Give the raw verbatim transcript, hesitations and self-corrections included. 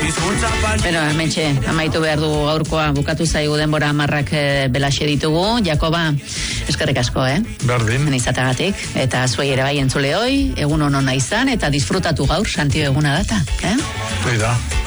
Pero, mentxe, amaitu behar du gaurkoa, bukatu zaigu denbora amarrak belaxe ditugu. Jakoba, eskerrik asko, eh? Berdin. Izatagatik, eta zuei ere bai entzule hoi, egun honona izan, eta disfrutatu gaur, Santio eguna data, eh? Hoi da.